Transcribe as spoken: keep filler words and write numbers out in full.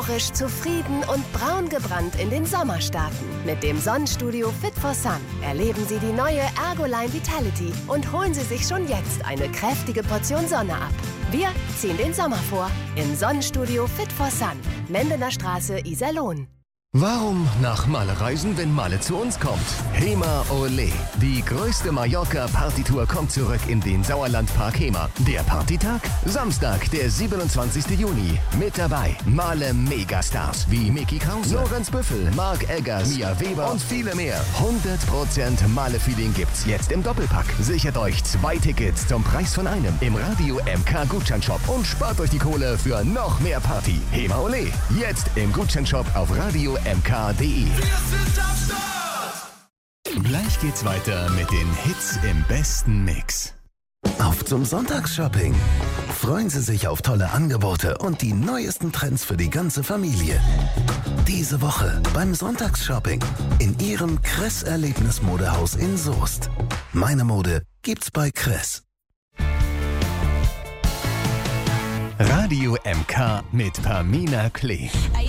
euphorisch, zufrieden und braun gebrannt in den Sommer starten. Mit dem Sonnenstudio Fit for Sun erleben Sie die neue Ergoline Vitality und holen Sie sich schon jetzt eine kräftige Portion Sonne ab. Wir ziehen den Sommer vor im Sonnenstudio Fit for Sun, Mendener Straße, Iserlohn. Warum nach Malle reisen, wenn Malle zu uns kommt? Hema Ole. Die größte Mallorca-Partytour kommt zurück in den Sauerlandpark Hema. Der Partytag? Samstag, der siebenundzwanzigste Juni. Mit dabei Malle Megastars wie Micky Krause, Lorenz Büffel, Mark Eggers, Mia Weber und viele mehr. hundert Prozent Malle-Feeling gibt's jetzt im Doppelpack. Sichert euch zwei Tickets zum Preis von einem im Radio M K Gutscheinshop und spart euch die Kohle für noch mehr Party. Hema Ole. Jetzt im Gutscheinshop auf Radio m k punkt d e. Wir sind am Start! Gleich geht's weiter mit den Hits im besten Mix. Auf zum Sonntagsshopping. Freuen Sie sich auf tolle Angebote und die neuesten Trends für die ganze Familie. Diese Woche beim Sonntagsshopping in Ihrem Kress-Erlebnismodehaus in Soest. Meine Mode gibt's bei Kress. Radio M K mit Pamina Klee.